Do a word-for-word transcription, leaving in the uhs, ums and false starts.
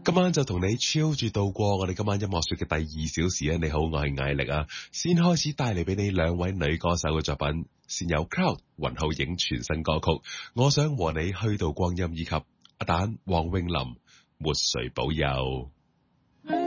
今晚就同你 chill 住度過我哋今晚音樂雪嘅第二小時啊！你好，我係艾力啊，先開始帶嚟俾你兩位女歌手嘅作品，先有 Cloud 雲浩影全新歌曲，我想和你虛度光陰，以及阿蛋黃詠琳沒誰保佑。